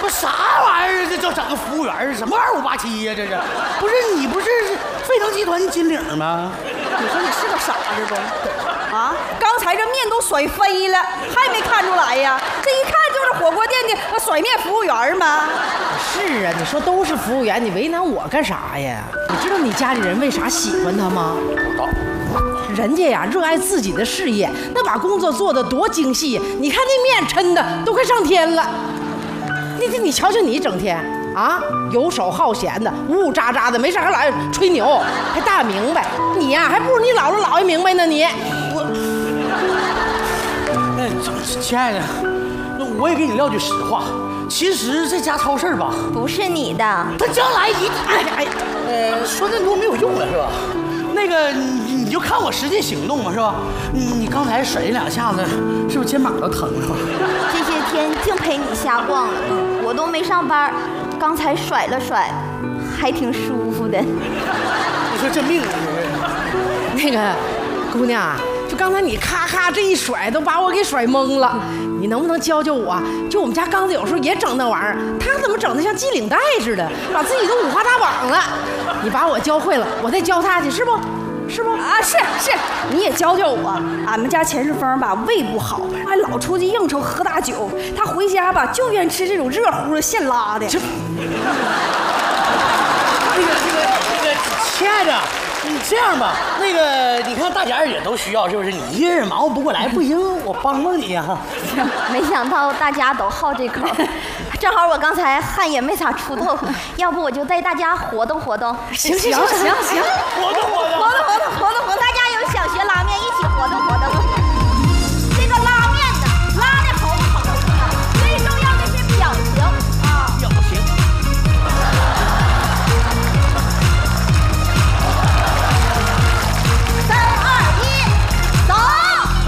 啥玩意儿？这叫整个服务员什么玩意儿587呀？这是不是你不是沸腾集团金领吗？ 你说你是个傻子不？啊，刚才这面都甩飞了，还没看出来呀？这一看就是火锅店的甩面服务员吗？ 是啊，你说都是服务员，你为难我干啥呀？你知道你家里人为啥喜欢他吗？人家呀热爱自己的事业，那把工作做得多精细，你看那面抻的都快上天了。你瞧瞧你整天啊游手好闲的，呜呜喳喳的，没事还老吹牛，还大明白。你呀还不如你姥姥姥爷明白呢你。 亲爱的，那我也给你撂句实话，其实这家超市吧， 不是你的， 他将来一说那多没有用了是吧？那个你就看我实际行动嘛是吧？你刚才甩这2下子，是不是肩膀都疼了？ 这些天净陪你瞎逛了，我都没上班，刚才甩了甩，还挺舒服的。 你说这命啊！ 那个姑娘，就刚才你咔咔这一甩，都把我给甩懵了。你能不能教教我？就我们家刚子有时候也整那玩意儿，他怎么整得像系领带似的，把自己都五花大绑了？你把我教会了，我再教他去，是不？是不？ 啊，是，你也教教我。俺们家钱世峰吧胃不好，还老出去应酬喝大酒，他回家吧就愿吃这种热乎的现拉的。 那个，亲爱的。你这样吧，那个你看大家也都需要，是不是？你一个人忙活不过来，不行，我帮帮你呀。 没想到大家都好这口，正好我刚才汗也没咋出透，要不我就带大家活动活动。 行， 活动活动。